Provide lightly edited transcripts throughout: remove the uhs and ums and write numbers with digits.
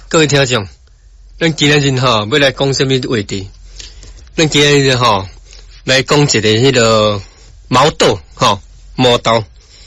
各位听众，咱今日要来讲什么话题？咱今日来讲一个迄个毛豆毛豆，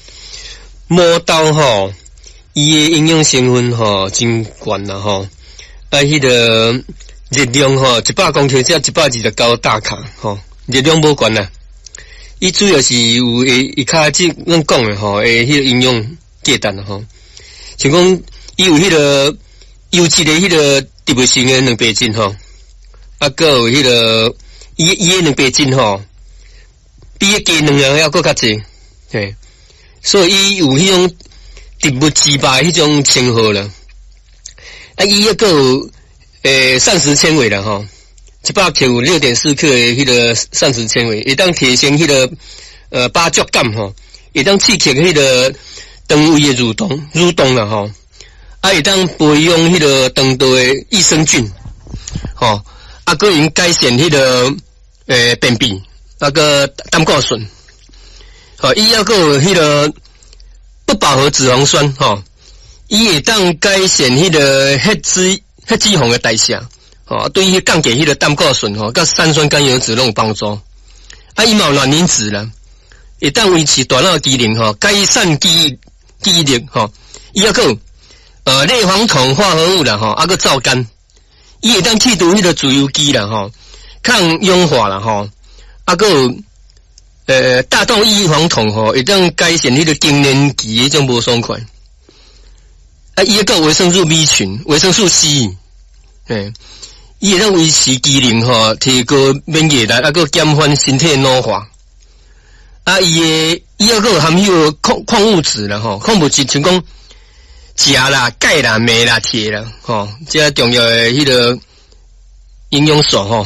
伊的营养成分真悬啦迄个热量100公克才129大卡热量无悬啦。伊主要是有伊较即咱讲的迄个营养价值啦像讲伊有迄个优质的迄个植物性的蛋白质还有迄个伊的蛋白质比迄鸡卵还佫较济，嘿，所以伊有迄种植物之霸迄种称号啦。伊还佫有膳食纤维啦100克有 6.4 克的迄个膳食纤维，会当提升迄个饱足感会当刺激迄个肠胃的蠕动啦会当培养迄个肠道的益生菌佫用改善迄个便秘个胆固醇伊还佫有迄个不饱和脂肪酸伊会当改善迄个血脂肪的代谢对于降低迄个胆固醇甲三酸甘油脂拢有帮助伊嘛有卵磷脂啦，会当维持大脑机能改善记忆力伊还佫有类黄酮化合物啦还佫皂苷，伊会当去除迄个自由基啦抗氧化啦还佫有大豆异黄酮会当改善迄个更年期迄种无爽快伊还佫有维生素 B 群、维生素 C 伊会当维持机能提高免疫力还佫减缓身体老化伊还佫有含有矿物质啦矿物质像讲钾啦、钙啦、镁啦、铁啦这重要的迄个营养素好，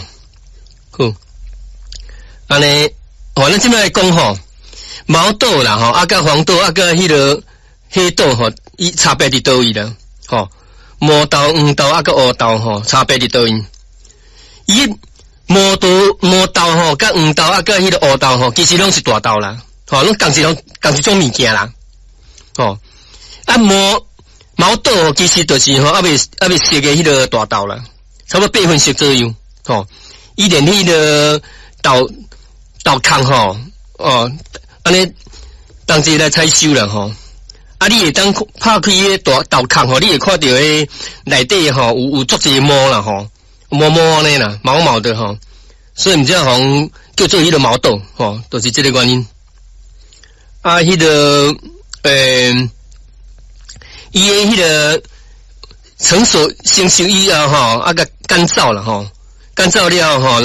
安尼咱即摆来讲毛豆啦甲黄豆甲迄个黑豆伊差别伫倒位啦毛豆、黄豆甲乌豆差别伫倒位？伊毛豆甲黄豆甲迄个乌豆其实拢是大豆啦拢同一种物件啦毛豆其实就是还未熟的迄个大豆啦，差不多8分熟左右伊连迄个豆壳安尼同齐来采收啦你会当拍开迄大豆壳你会看到迄内底有足侪毛啦毛安尼啦，毛毛的所以毋知叫做迄个毛豆就是这个原因迄个伊的迄个成熟以后甲干燥了干燥了